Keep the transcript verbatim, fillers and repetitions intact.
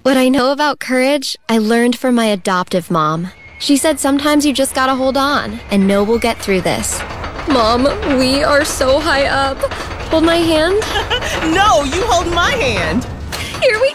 What I know about courage, I learned from my adoptive mom. She said sometimes you just gotta hold on and know we'll get through this. Mom, we are so high up. Hold my hand. No, you hold my hand. Here we